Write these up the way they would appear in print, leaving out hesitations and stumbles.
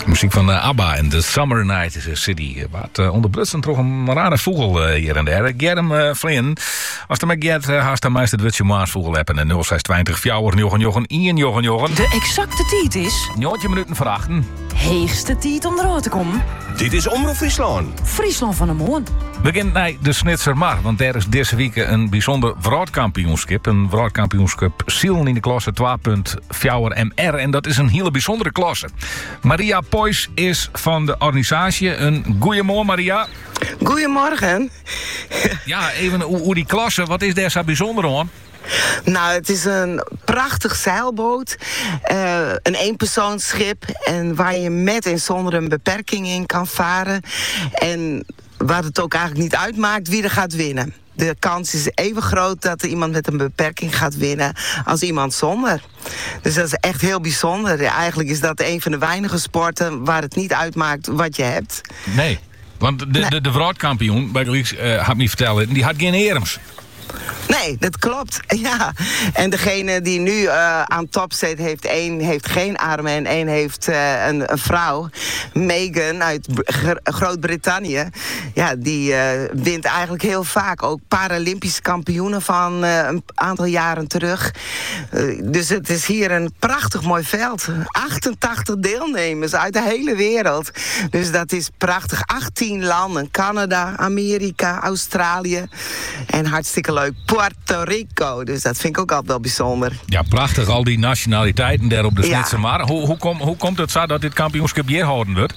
Muziek van ABBA en The Summer Night is a City. Wat onderbrutsen toch een rare vogel hier en daar. Germ Flynn. Als de met Gert haast dan meest het witje maasvogel hebben. En 0620 fjouwer jochen 1 jochen. De exacte tijd is... 90 minuten verachten. Heegste tijd om eruit te komen. Dit is Omroep Friesland. Friesland van de Moon. Begint naar de Snitsermar, want er is deze week een bijzonder wereldkampioenschap. Een wereldkampioenschap zielen in de klasse 2.4 MR. En dat is een hele bijzondere klasse. Maria Poys is van de organisatie. Een goeiemorgen, Maria. Goedemorgen. Ja, even hoe die klasse, wat is daar zo bijzonder aan? Nou, het is een prachtig zeilboot. Een eenpersoonsschip. En waar je met en zonder een beperking in kan varen. En waar het ook eigenlijk niet uitmaakt wie er gaat winnen. De kans is even groot dat er iemand met een beperking gaat winnen als iemand zonder. Dus dat is echt heel bijzonder. Eigenlijk is dat een van de weinige sporten waar het niet uitmaakt wat je hebt. Nee, want de wereldkampioen, bij Grieks, had me vertellen, die had geen erms. Nee, dat klopt. Ja. En degene die nu aan top zit, heeft geen armen en één heeft een vrouw. Megan uit Groot-Brittannië. Ja, die wint eigenlijk heel vaak. Ook Paralympische kampioenen van een aantal jaren terug. Dus het is hier een prachtig mooi veld. 88 deelnemers uit de hele wereld. Dus dat is prachtig. 18 landen. Canada, Amerika, Australië. En hartstikke leuk. Puerto Rico. Dus dat vind ik ook altijd wel bijzonder. Ja, prachtig. Al die nationaliteiten daar op de Snitsermar. Hoe komt het zo dat dit kampioenschap hier gehouden wordt?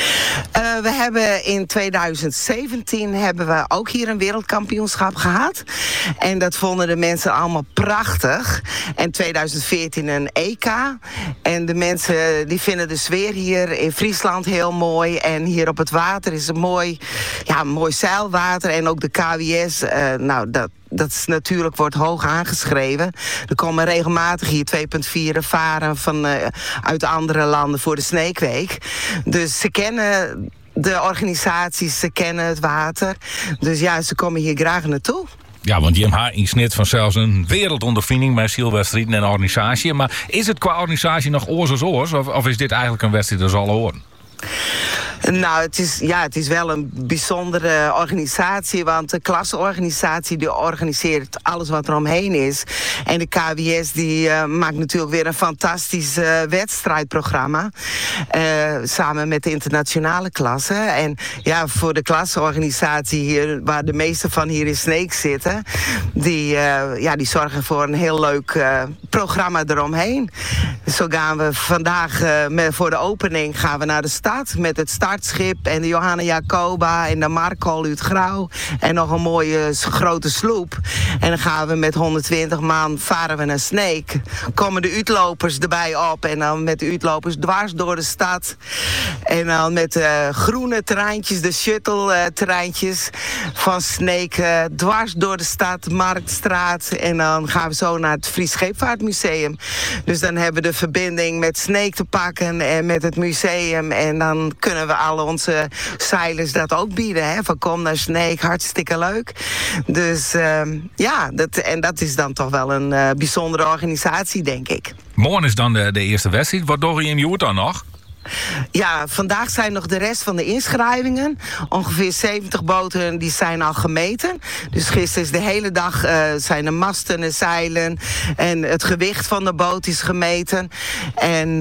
We hebben in 2017 hebben we ook hier een wereldkampioenschap gehad. En dat vonden de mensen allemaal prachtig. En 2014 een EK. En de mensen die vinden de sfeer hier in Friesland heel mooi. En hier op het water is een mooi zeilwater. En ook de KWS, dat is natuurlijk wordt hoog aangeschreven. Er komen regelmatig hier 2.4 varen uit andere landen voor de Sneekweek. Dus ze kennen de organisaties, ze kennen het water. Dus ja, ze komen hier graag naartoe. Ja, want je hebt in Snit vanzelfs een wereldondervinding bij zielwedstrijden en organisatie. Maar is het qua organisatie nog oors? Of is dit eigenlijk een wedstrijd dat ze al horen? Nou, het is wel een bijzondere organisatie, want de klasseorganisatie die organiseert alles wat er omheen is. En de KWS die maakt natuurlijk weer een fantastisch wedstrijdprogramma. Samen met de internationale klasse. En ja, voor de klasseorganisatie hier, waar de meeste van hier in Sneek zitten, die zorgen voor een heel leuk programma eromheen. Zo gaan we vandaag voor de opening gaan we naar de stad met het startschip en de Johanna Jacoba en de Marco uit Grauw en nog een mooie grote sloep. En dan gaan we met 120 man varen we naar Sneek. Komen de uitlopers erbij op en dan met de uitlopers dwars door de stad. En dan met groene terreintjes, de shuttle terreintjes van Sneek dwars door de stad, Marktstraat. En dan gaan we zo naar het Fries Scheepvaartmuseum. Dus dan hebben we de verbinding met Sneek te pakken en met het museum. En dan kunnen we al onze zeilers dat ook bieden. Hè? Van kom naar Sneek, hartstikke leuk. Dus dat is dan toch wel een bijzondere organisatie, denk ik. Morgen is dan de eerste wedstrijd. Wat doe je in je dan nog? Ja, vandaag zijn nog de rest van de inschrijvingen. Ongeveer 70 boten die zijn al gemeten. Dus gisteren is de hele dag zijn de masten en zeilen. En het gewicht van de boot is gemeten. En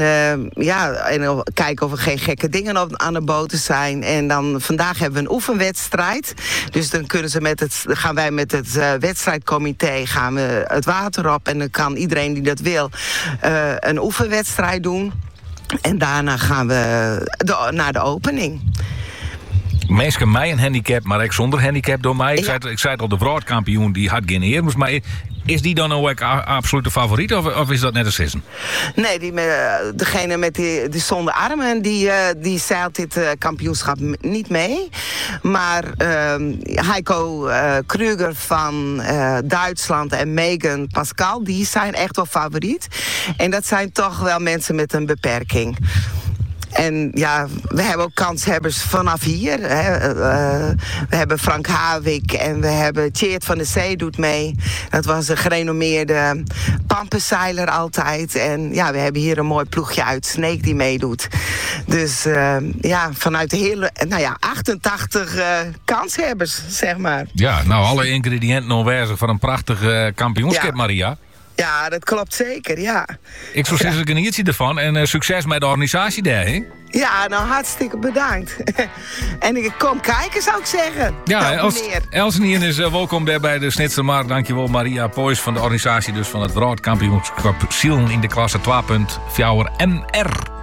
kijken of er geen gekke dingen aan de boten zijn. En dan vandaag hebben we een oefenwedstrijd. Dus dan gaan wij met het wedstrijdcomité gaan we het water op. En dan kan iedereen die dat wil een oefenwedstrijd doen. En daarna gaan we naar de opening. Mensen mij een handicap, maar ik zonder handicap door mij. Ja. Ik zei het al, de wereldkampioen die had geen eer. Maar is die dan ook absolute favoriet of is dat net een sissen? Nee, degene met die zonder armen, die zeilt dit kampioenschap niet mee. Maar Heiko Kruger van Duitsland en Megan Pascal, die zijn echt wel favoriet. En dat zijn toch wel mensen met een beperking. En ja, we hebben ook kanshebbers vanaf hier. Hè. We hebben Frank Havik en we hebben Tjeerd van der Zee doet mee. Dat was een gerenommeerde pampenzeiler altijd. En ja, we hebben hier een mooi ploegje uit Sneek die meedoet. Dus vanuit de hele, 88 kanshebbers, zeg maar. Ja, nou, alle ingrediënten aanwezig van een prachtig kampioenschap, Maria. Ja, dat klopt zeker, ja. Ik zou zeggen, geniet je ervan en succes met de organisatie daar, hè? Ja, nou hartstikke bedankt. En ik kom kijken, zou ik zeggen. Ja, Elsenien is welkom daar bij de Snitsermarkt. Dankjewel Maria Poijs van de organisatie dus van het wereldkampioenschap Zielen in de klasse 2.4 MR.